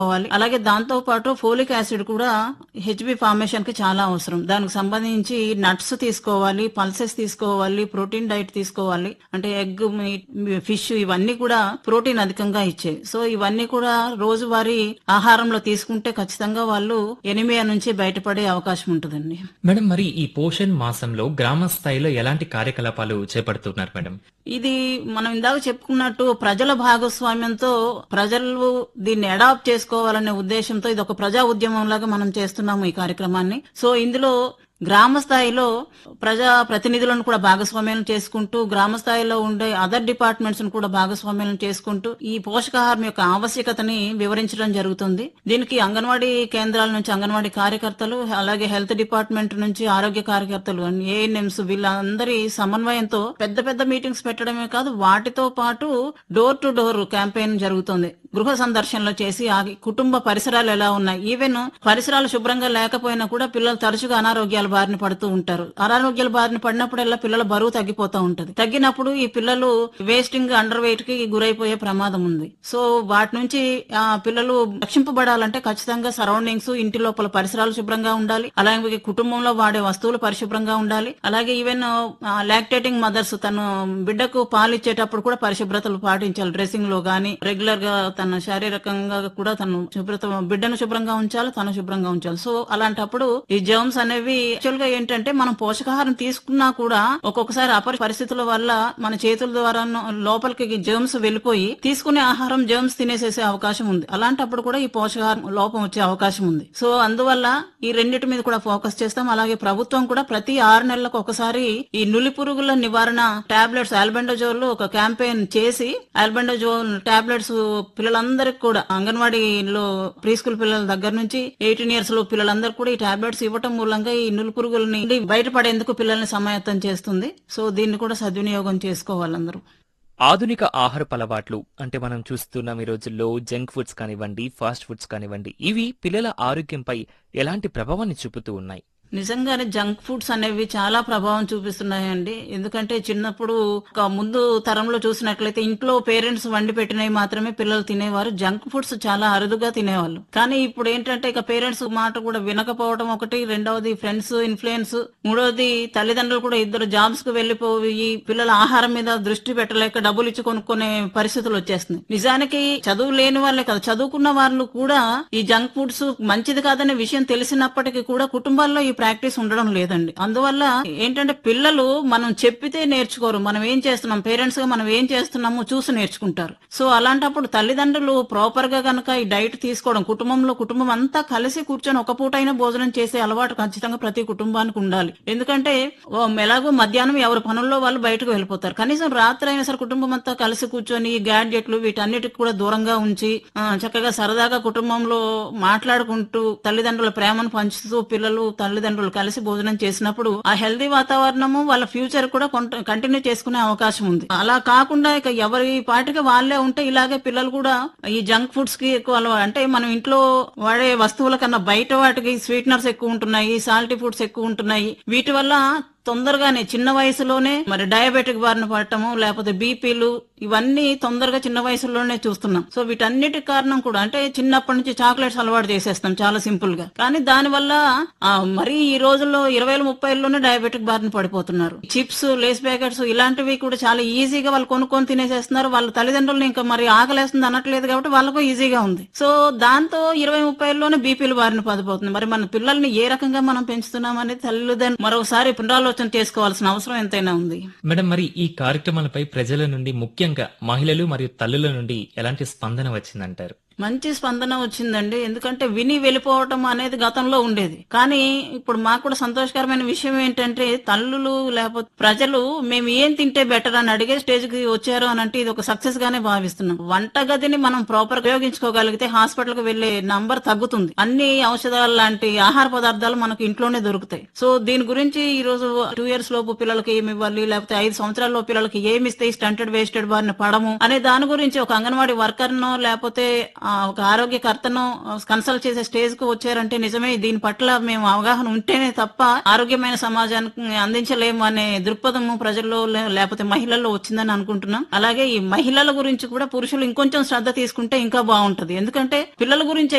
తీసుకోవాలి. అలాగే దాంతో పాటు ఫోలిక్ యాసిడ్ కూడా హెచ్బి ఫార్మేషన్ కి చాలా అవసరం. దానికి సంబంధించి నట్స్ తీసుకోవాలి, పల్సెస్ తీసుకోవాలి, ప్రోటీన్ డైట్ తీసుకోవాలి. అంటే ఎగ్, మీట్, ఫిష్ ఇవన్నీ కూడా ప్రోటీన్ అధికంగా ఇచ్చేవి. సో ఇవన్నీ కూడా రోజువారీ ఆహారంలో తీసుకుంటే ఖచ్చితంగా వాళ్ళు ఎనిమియా నుంచి బయటపడే అవకాశం ఉంటుందండి. మేడం, మరి ఈ పోషణ్ మాసంలో గ్రామ స్థాయిలో ఎలాంటి కార్యకలాపాలు చేపడుతున్నారు మేడం? ఇది మనం ఇందాక చెప్పుకున్నట్టు ప్రజల భాగస్వామ్యంతో ప్రజలు దీన్ని అడాప్ట్ చేసుకోవాలనే ఉద్దేశంతో ఇది ఒక ప్రజా ఉద్యమం లాగా మనం చేస్తున్నాము ఈ కార్యక్రమాన్ని. సో ఇందులో గ్రామ స్థాయిలో ప్రజా ప్రతినిధులను కూడా భాగస్వామ్యం చేసుకుంటూ, గ్రామ స్థాయిలో ఉండే అదర్ డిపార్ట్మెంట్స్ ను కూడా భాగస్వామ్యం చేసుకుంటూ ఈ పోషకాహారం యొక్క ఆవశ్యకతని వివరించడం జరుగుతుంది. దీనికి అంగన్వాడీ కేంద్రాల నుంచి అంగన్వాడీ కార్యకర్తలు, అలాగే హెల్త్ డిపార్ట్మెంట్ నుంచి ఆరోగ్య కార్యకర్తలు, ఏఎన్ఎంస్ వీళ్ళందరి సమన్వయంతో పెద్ద పెద్ద మీటింగ్స్ పెట్టడమే కాదు, వాటితో పాటు డోర్ టు డోర్ క్యాంపెయిన్ జరుగుతుంది. గృహ సందర్శనలు చేసి ఆ కుటుంబ పరిసరాలు ఎలా ఉన్నాయి, ఈవెన్ పరిసరాలు శుభ్రంగా లేకపోయినా కూడా పిల్లలు తరచుగా అనారోగ్యాల బారిన పడుతూ ఉంటారు. అనారోగ్యాల బారిన పడినప్పుడల్లా పిల్లల బరువు తగ్గిపోతూ ఉంటది. తగ్గినప్పుడు ఈ పిల్లలు వేస్టింగ్, అండర్ వెయిట్ కి గురైపోయే ప్రమాదం ఉంది. సో వాటి నుంచి పిల్లలు రక్షింపబడాలంటే ఖచ్చితంగా సరౌండింగ్స్, ఇంటి లోపల పరిసరాలు శుభ్రంగా ఉండాలి. అలాగే కుటుంబంలో వాడే వస్తువులు పరిశుభ్రంగా ఉండాలి. అలాగే ఈవెన్ లాక్టేటింగ్ మదర్స్ తను బిడ్డకు పాలు ఇచ్చేటప్పుడు కూడా పరిశుభ్రతలు పాటించాలి. డ్రెస్సింగ్ లో గానీ రెగ్యులర్ గా తన శారీరకంగా కూడా తను బిడ్డను శుభ్రంగా ఉంచాలి, తను శుభ్రంగా ఉంచాలి. సో అలాంటప్పుడు ఈ జర్మ్స్ అనేవి యాక్చువల్ గా ఏంటంటే మనం పోషకాహారం తీసుకున్నా కూడా ఒక్కొక్కసారి పరిస్థితుల వల్ల మన చేతుల ద్వారా లోపలికి జర్మ్స్ వెళ్లిపోయి తీసుకునే ఆహారం జర్మ్స్ తినేసేసే అవకాశం ఉంది. అలాంటప్పుడు కూడా ఈ పోషకాహారం లోపం వచ్చే అవకాశం ఉంది. సో అందువల్ల ఈ రెండింటి మీద కూడా ఫోకస్ చేస్తాం. అలాగే ప్రభుత్వం కూడా ప్రతి 6 నెలలకు ఒకసారి ఈ నులి పురుగుల నివారణ టాబ్లెట్స్ ఆల్బెండజోల్ ఒక క్యాంపెయిన్ చేసి ఆల్బెండజోల్ టాబ్లెట్స్ పిల్లలందరికీ కూడా అంగన్వాడీలో ప్రీ స్కూల్ పిల్లల దగ్గర నుంచి 18 years లో పిల్లలందరూ కూడా ఈ టాబ్లెట్స్ ఇవ్వటం మూలంగా ఈ నులి పురుగులని బయటపడేందుకు పిల్లల్ని సమాయత్తం చేస్తుంది. సో దీన్ని కూడా సద్వినియోగం చేసుకోవాలి అందరూ. ఆధునిక ఆహారపు అలవాట్లు అంటే మనం చూస్తున్నాం ఈ రోజుల్లో జంక్ ఫుడ్స్ కానివ్వండి, ఫాస్ట్ ఫుడ్స్ కానివ్వండి, ఇవి పిల్లల ఆరోగ్యంపై ఎలాంటి ప్రభావాన్ని చూపుతూ ఉన్నాయి? నిజంగానే జంక్ ఫుడ్స్ అనేవి చాలా ప్రభావం చూపిస్తున్నాయండి. ఎందుకంటే చిన్నప్పుడు ముందు తరంలో చూసినట్లయితే ఇంట్లో పేరెంట్స్ వండి పెట్టినవి మాత్రమే పిల్లలు తినేవారు. జంక్ ఫుడ్స్ చాలా అరుదుగా తినేవాళ్ళు. కానీ ఇప్పుడు ఏంటంటే ఇక పేరెంట్స్ మాట కూడా వినకపోవడం ఒకటి, రెండవది ఫ్రెండ్స్ ఇన్ఫ్లుయెన్స్, మూడవది తల్లిదండ్రులు కూడా ఇద్దరు జాబ్స్ కు వెళ్లిపోయి పిల్లల ఆహారం మీద దృష్టి పెట్టలేక డబ్బులు ఇచ్చి కొనుక్కునే పరిస్థితులు వచ్చేస్తున్నాయి. నిజానికి చదువు లేని వాళ్ళే కదా, చదువుకున్న వాళ్ళు కూడా ఈ జంక్ ఫుడ్స్ మంచిది కాదనే విషయం తెలిసినప్పటికీ కూడా కుటుంబాల్లో ఈ ప్రాక్టీస్ ఉండడం లేదండి. అందువల్ల ఏంటంటే పిల్లలు మనం చెప్పితే నేర్చుకోరు. మనం ఏం చేస్తున్నాం, పేరెంట్స్ గా మనం ఏం చేస్తున్నామో చూసి నేర్చుకుంటారు. సో అలాంటప్పుడు తల్లిదండ్రులు ప్రాపర్ గా గనక ఈ డైట్ తీసుకోవడం, కుటుంబం అంతా కలిసి కూర్చొని ఒక పూటైనా భోజనం చేసే అలవాటు ఖచ్చితంగా ప్రతి కుటుంబానికి ఉండాలి. ఎందుకంటే ఎలాగో మధ్యాహ్నం ఎవరి పనుల్లో వాళ్ళు బయటకు వెళ్ళిపోతారు. కనీసం రాత్రి అయినా సరే కుటుంబం అంతా కలిసి కూర్చొని ఈ గ్యాడ్జెట్లు వీటన్నిటికి కూడా దూరంగా ఉంచి చక్కగా సరదాగా కుటుంబంలో మాట్లాడుకుంటూ తల్లిదండ్రుల ప్రేమను పంచుతూ పిల్లలు తల్లిదండ్రులు కలిసి భోజనం చేసినప్పుడు ఆ హెల్దీ వాతావరణము వాళ్ళ ఫ్యూచర్ కూడా కంటిన్యూ చేసుకునే అవకాశం ఉంది. అలా కాకుండా ఇక ఎవరి పాటికి వాళ్ళే ఉంటే ఇలాగే పిల్లలు కూడా ఈ జంక్ ఫుడ్స్ కి ఎక్కువ అంటే మనం ఇంట్లో వాడే వస్తువుల కన్నా బయట వాటికి స్వీట్నర్స్ ఎక్కువ ఉంటున్నాయి, సాల్టీ ఫుడ్స్ ఎక్కువ ఉంటున్నాయి. వీటి వల్ల తొందరగానే చిన్న వయసులోనే మరి డయాబెటిక్ బారిన పడటము, లేకపోతే బీపీలు ఇవన్నీ తొందరగా చిన్న వయసులోనే చూస్తున్నాం. సో వీటన్నిటికి కారణం కూడా అంటే చిన్నప్పటి నుంచి చాక్లెట్స్ అలవాటు చేసేస్తాం చాలా సింపుల్ గా. కానీ దానివల్ల మరి ఈ రోజుల్లో 20-30లోనే డయాబెటిక్ బారిన పడిపోతున్నారు. చిప్స్, లేస్ ప్యాకెట్స్ ఇలాంటివి కూడా చాలా ఈజీగా వాళ్ళు కొనుక్కొని తినేసేస్తున్నారు. వాళ్ళ తల్లిదండ్రులు ఇంకా మరి ఆకలేస్తుంది అనట్లేదు కాబట్టి వాళ్ళకు ఈజీగా ఉంది. సో దాంతో 20-30లోనే బీపీలు బారిన పడిపోతుంది. మరి మన పిల్లల్ని ఏ రకంగా మనం పెంచుతున్నాం అనేది తల్లిదండ్రులు మరోసారి పునరాలోచన చేసుకోవాల్సిన అవసరం ఎంతైనా ఉంది. మేడం, మరి ఈ కార్యక్రమాలపై ప్రజల నుండి, ముఖ్యంగా మహిళలు మరియు తల్లుల నుండి ఎలాంటి స్పందన వచ్చిందంటారు? మంచి స్పందన వచ్చిందండి. ఎందుకంటే విని వెళ్ళిపోవటం అనేది గతంలో ఉండేది. కానీ ఇప్పుడు మాకు కూడా సంతోషకరమైన విషయం ఏంటంటే తల్లులు లేకపోతే ప్రజలు మేము ఏం తింటే బెటర్ అని అడిగే స్టేజ్ కి వచ్చారు అని అంటే ఇది ఒక సక్సెస్ గానే భావిస్తున్నాం. వంటగదిని మనం ప్రాపర్ ఉపయోగించుకోగలిగితే హాస్పిటల్ కు వెళ్లే నంబర్ తగ్గుతుంది. అన్ని ఔషధాలు లాంటి ఆహార పదార్థాలు మనకు ఇంట్లోనే దొరుకుతాయి. సో దీని గురించి ఈ రోజు 2 years లోపు పిల్లలకి ఏమి ఇవ్వాలి, లేకపోతే 5 సంవత్సరాల పిల్లలకి ఏమి ఇస్తే స్టంటెడ్ వేస్టెడ్ బారిన పడము అనే దాని గురించి ఒక అంగన్వాడీ వర్కర్ నో లేకపోతే ఒక ఆరోగ్యకర్తను కన్సల్ట్ చేసే స్టేజ్ కు వచ్చారంటే నిజమే దీని పట్ల మేము అవగాహన ఉంటేనే తప్ప ఆరోగ్యమైన సమాజానికి అందించలేము అనే దృక్పథము ప్రజల్లో లేకపోతే మహిళల్లో వచ్చిందని అనుకుంటున్నాం. అలాగే ఈ మహిళల గురించి కూడా పురుషులు ఇంకొంచెం శ్రద్ధ తీసుకుంటే ఇంకా బాగుంటది. ఎందుకంటే పిల్లల గురించి